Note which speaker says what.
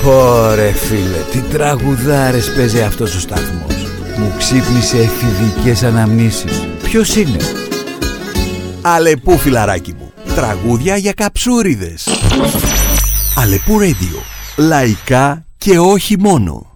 Speaker 1: Ωρε φίλε, τι τραγουδάρες παίζει αυτός ο σταθμός. Μου ξύπνησε εφηβικές αναμνήσεις. Ποιος είναι? Αλεπού φιλαράκι μου, τραγούδια για καψούριδες. Αλεπού Radio, λαϊκά και όχι μόνο.